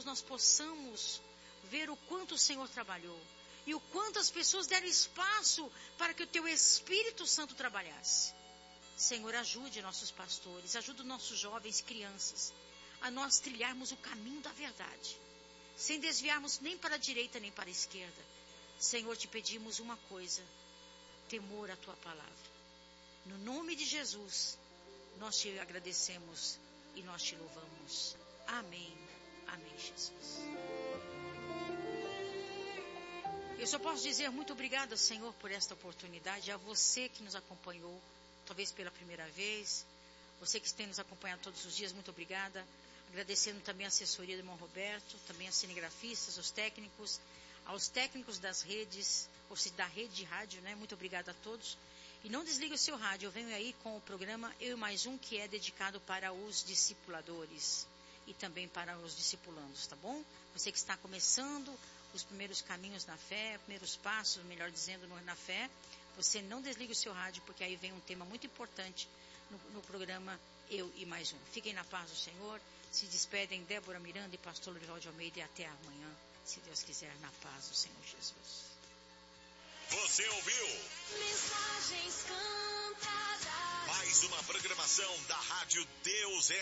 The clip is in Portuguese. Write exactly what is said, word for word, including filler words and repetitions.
nós possamos ver o quanto o Senhor trabalhou e o quanto as pessoas deram espaço para que o Teu Espírito Santo trabalhasse. Senhor, ajude nossos pastores, ajude nossos jovens, crianças, a nós trilharmos o caminho da verdade, sem desviarmos nem para a direita nem para a esquerda. Senhor, te pedimos uma coisa: temor à Tua palavra. No nome de Jesus, nós te agradecemos e nós te louvamos. Amém. Amém, Jesus. Eu só posso dizer muito obrigada, Senhor, por esta oportunidade. A você que nos acompanhou, talvez pela primeira vez, você que tem nos acompanhado todos os dias, muito obrigada. Agradecendo também a assessoria do irmão Roberto, também aos cinegrafistas, aos técnicos, aos técnicos das redes, ou seja, da rede de rádio, né? Muito obrigada a todos. E não desligue o seu rádio, eu venho aí com o programa Eu e Mais Um, que é dedicado para os discipuladores e também para os discipulandos, tá bom? Você que está começando os primeiros caminhos na fé, primeiros passos, melhor dizendo, na fé, você não desligue o seu rádio, porque aí vem um tema muito importante no, no programa Eu e Mais Um. Fiquem na paz do Senhor. Se despedem Débora Miranda e pastor Lorival de Almeida, e até amanhã, se Deus quiser, na paz do Senhor Jesus. Você ouviu? Mensagens cantadas. Mais uma programação da Rádio Deus é